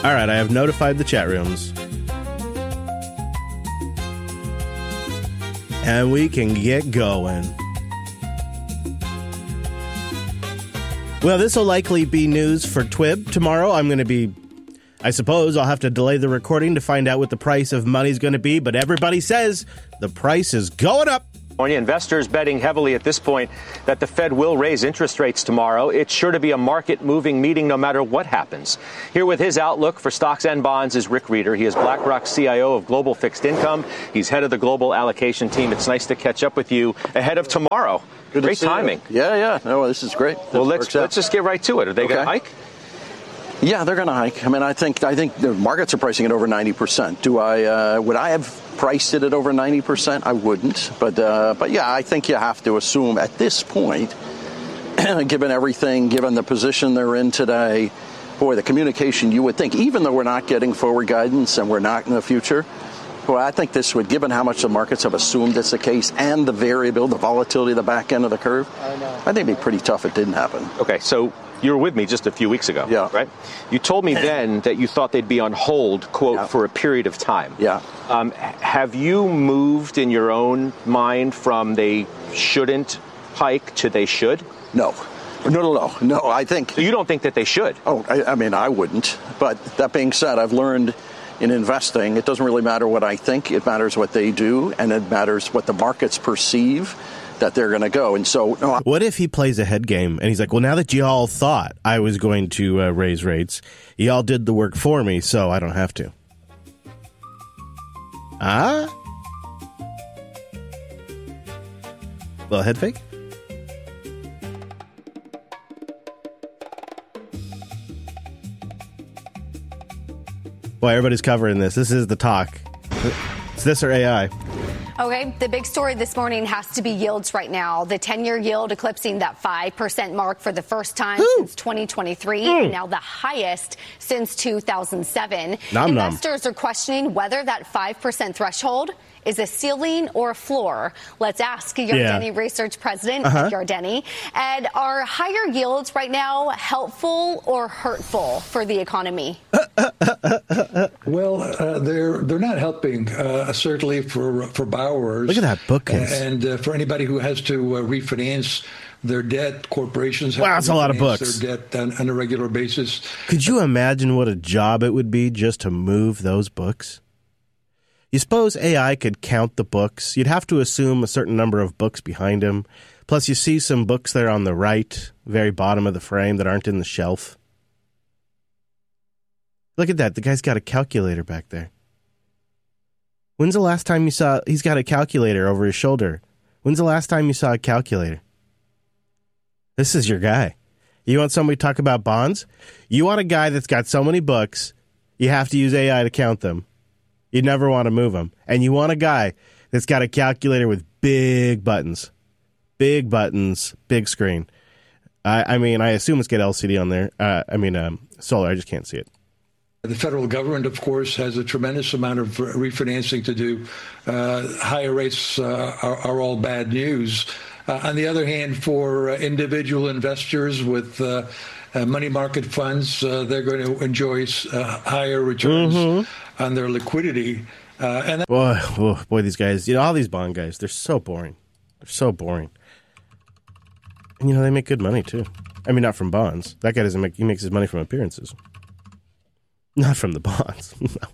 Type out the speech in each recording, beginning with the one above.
All right, I have notified the chat rooms. And we can get going. Well, this will likely be news for TWIB tomorrow. I suppose I'll have to delay the recording to find out what the price of money's going to be, but everybody says the price is going up. Investors betting heavily at this point that the Fed will raise interest rates tomorrow. It's sure to be a market-moving meeting no matter what happens. Here with his outlook for stocks and bonds is Rick Reeder. He is BlackRock's CIO of Global Fixed Income. He's head of the global allocation team. It's nice to catch up with you ahead of tomorrow. Great timing. Yeah. No, this is great. Let's just get right to it. Are they going to hike? Yeah, they're going to hike. I mean, I think the markets are pricing it over 90%. Would I have priced it at over 90%? I wouldn't. But yeah, I think you have to assume at this point, given everything, given the position they're in today, boy, the communication, you would think, even though we're not getting forward guidance and we're not in the future, well, I think this would, given how much the markets have assumed it's the case and the variability, the volatility of the back end of the curve, I think it'd be pretty tough if it didn't happen. Okay, so you were with me just a few weeks ago, right? You told me then that you thought they'd be on hold, quote, for a period of time. Yeah. Have you moved in your own mind from they shouldn't hike to they should? No, I think... So you don't think that they should? Oh, I mean, I wouldn't. But that being said, I've learned in investing, it doesn't really matter what I think. It matters what they do, and it matters what the markets perceive that they're going to go. And so, no. What if he plays a head game and he's like, well, now that y'all thought I was going to raise rates, y'all did the work for me, so I don't have to. Well, head fake? Boy, everybody's covering this. This is the talk. It's this or AI. Okay, the big story this morning has to be yields right now. The 10-year yield eclipsing that 5% mark for the first time since 2023, and now the highest since 2007. Investors are questioning whether that 5% threshold is a ceiling or a floor. Let's ask Yardeni Research President Yardeni. And are higher yields right now helpful or hurtful for the economy? Well, they're not helping, certainly for borrowers. Look at that bookcase. And for anybody who has to refinance their debt, corporations have to that's a lot of books. Their debt on a regular basis. Could you imagine what a job it would be just to move those books? You suppose AI could count the books? You'd have to assume a certain number of books behind him. Plus, you see some books there on the right, very bottom of the frame, that aren't in the shelf. Look at that. The guy's got a calculator back there. When's the last time you saw... He's got a calculator over his shoulder. When's the last time you saw a calculator? This is your guy. You want somebody to talk about bonds? You want a guy that's got so many books, you have to use AI to count them. You never want to move them. And you want a guy that's got a calculator with big buttons. Big buttons, big screen. I mean, I assume it's got LCD on there. Solar. I just can't see it. The federal government, of course, has a tremendous amount of refinancing to do. Higher rates are all bad news. On the other hand, for individual investors with money market funds, they're going to enjoy higher returns on their liquidity. Boy, these guys, all these bond guys, they're so boring. They're so boring. And, they make good money, too. I mean, not from bonds. That guy he makes his money from appearances. Not from the bonds.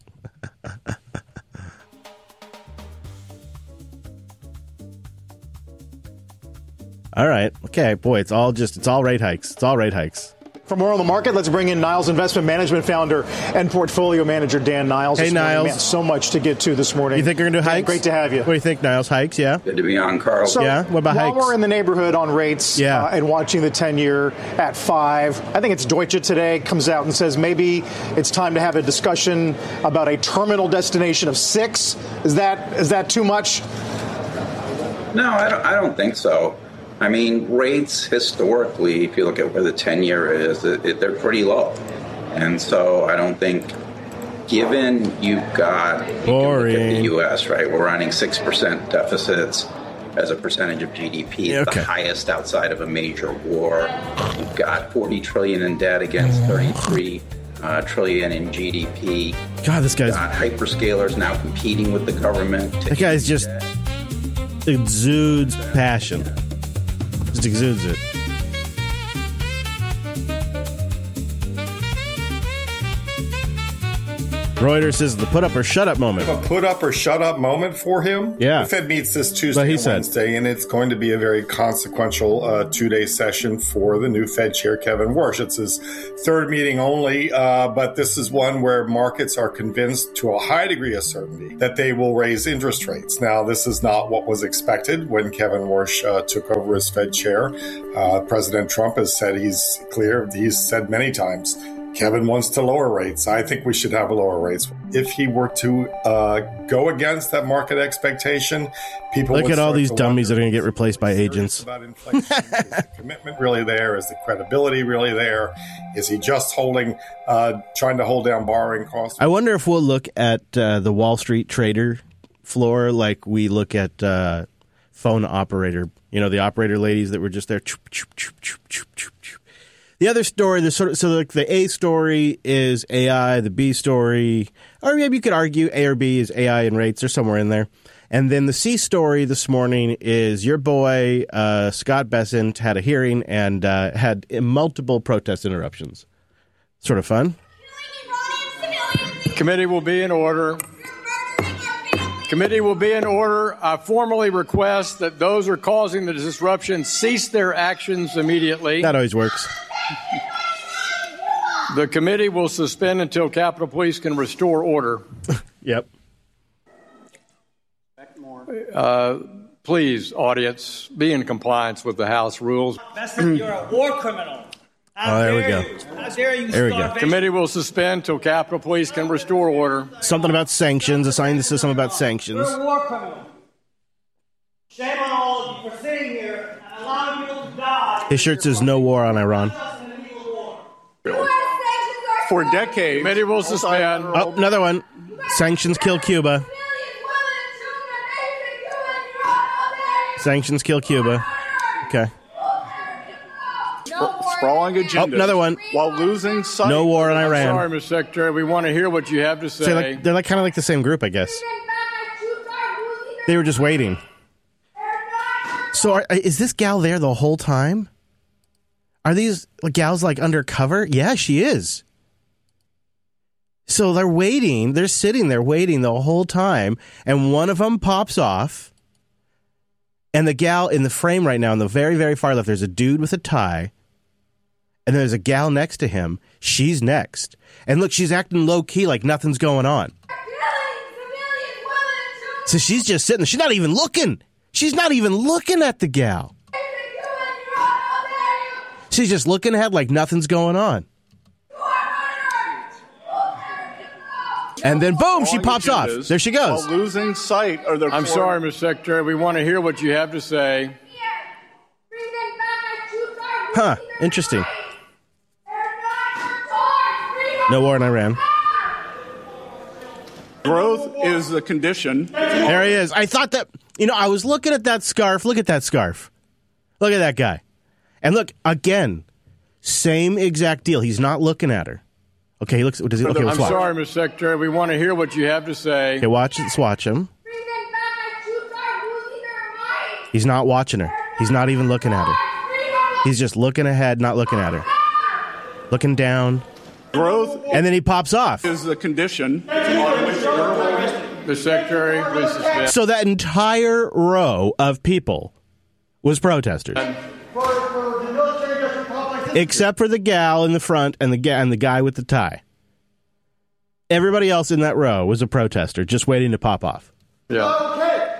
All right. Okay, boy, it's all rate hikes. It's all rate hikes. For more on the market, let's bring in Niles Investment Management founder and portfolio manager Dan Niles. Hey, Niles. Man, so much to get to this morning. You think we're going to do hikes? Great to have you. What do you think, Niles? Hikes, yeah? Good to be on, Carl. So, what about hikes? While we're in the neighborhood on rates and watching the 10-year at 5, I think it's Deutsche today comes out and says maybe it's time to have a discussion about a terminal destination of 6. Is that too much? No, I don't think so. I mean, rates historically, if you look at where the 10-year is, they're pretty low. And so I don't think, given you've got boring. Look at the U.S., right, we're running 6% deficits as a percentage of GDP. It's the highest outside of a major war. You've got $40 trillion in debt against $33 trillion in GDP. God, this guy's hyperscalers now competing with the government. That guy's just exudes passion. Just exudes it. Reuters says the put up or shut up moment. A put up or shut up moment for him? Yeah. The Fed meets this Tuesday and Wednesday, and it's going to be a very consequential 2-day session for the new Fed chair, Kevin Warsh. It's his third meeting only, but this is one where markets are convinced to a high degree of certainty that they will raise interest rates. Now, this is not what was expected when Kevin Warsh took over as Fed chair. President Trump has said he's said many times, Kevin wants to lower rates. I think we should have lower rates. If he were to go against that market expectation, people look at all these dummies that are going to get replaced by agents. About inflation. Is the commitment really there? Is the credibility really there? Is he just trying to hold down borrowing costs? I wonder if we'll look at the Wall Street trader floor like we look at phone operator. You know, the operator ladies that were just there. The other story, the A story is AI, the B story, or maybe you could argue A or B is AI and rates, or somewhere in there. And then the C story this morning is your boy, Scott Bessent, had a hearing and had multiple protest interruptions. Sort of fun. Committee will be in order. Committee will be in order. I formally request that those who are causing the disruption cease their actions immediately. That always works. The committee will suspend until Capitol Police can restore order. Yep. Please, audience, be in compliance with the House rules. You're a war criminal. There we go. How dare you? There we go. Committee will suspend until Capitol Police can restore order. Something about sanctions. A sign that says something about sanctions. You're a war criminal. Shame on all of you for sitting here and allowing people to die. His shirt says no war on Iran. For decades. Committee will suspend. Oh, another one. Sanctions kill Cuba. Sanctions kill Cuba. Okay. Sprawling agenda. Oh, another one. While losing sight. No war on Iran. I'm sorry, Mr. Secretary. We want to hear what you have to say. So they're kind of like the same group, I guess. They were just waiting. So is this gal there the whole time? Are these gals like undercover? Yeah, she is. So they're waiting. They're sitting there waiting the whole time. And one of them pops off. And the gal in the frame right now, on the very, very far left, there's a dude with a tie. And there's a gal next to him. She's next. And look, she's acting low-key like nothing's going on. So she's just sitting there. She's not even looking. She's not even looking at the gal. She's just looking ahead like nothing's going on. And then, boom, she pops off. There she goes. While losing sight of their I'm sorry, Mr. Secretary. We want to hear what you have to say. Huh. Interesting. No war in Iran. Growth is the condition. There he is. I thought that, I was looking at that scarf. Look at that scarf. Look at that guy. And look, again, same exact deal. He's not looking at her. Okay, he looks. Does he? Okay, let's watch. I'm sorry, Mr. Secretary. We want to hear what you have to say. Okay, let's watch him. He's not watching her. He's not even looking at her. He's just looking ahead, not looking at her. Looking down. Growth. And then he pops off. Is the condition. The Secretary, please suspend. So that entire row of people was protesters. Except for the gal in the front and the guy with the tie. Everybody else in that row was a protester, just waiting to pop off. Yeah.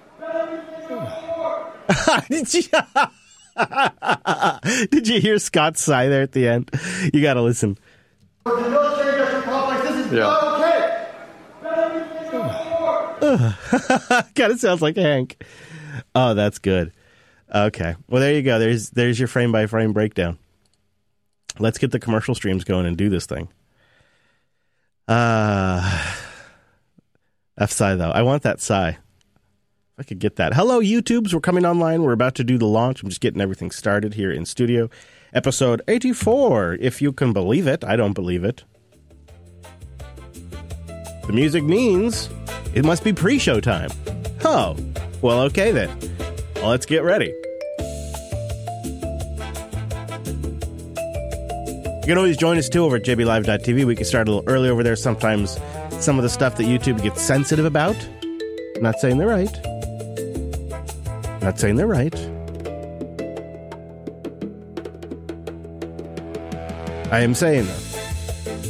Did you hear Scott sigh there at the end? You got to listen. Yeah. Kind of sounds like Hank. Oh, that's good. Okay. Well, there you go. There's your frame-by-frame breakdown. Let's get the commercial streams going and do this thing. F-sigh, though. I want that sigh. If I could get that. Hello, YouTubes. We're coming online. We're about to do the launch. I'm just getting everything started here in studio. Episode 84, if you can believe it. I don't believe it. The music means it must be pre-show time. Oh, well, okay then. Well, let's get ready. You can always join us, too, over at jblive.tv. We can start a little early over there. Sometimes some of the stuff that YouTube gets sensitive about. I'm not saying they're right. Not saying they're right. I am saying, though,